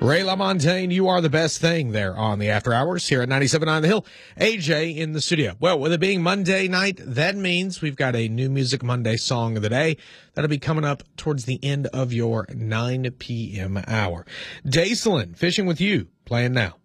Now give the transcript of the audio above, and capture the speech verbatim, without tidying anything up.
Ray LaMontagne, you are the best thing there on the After Hours here at ninety-seven point nine The Hill. A J in the studio. Well, with it being Monday night, that means we've got a new Music Monday song of the day that'll be coming up towards the end of your nine p.m. hour. Dacelin, Fishing with You, playing now.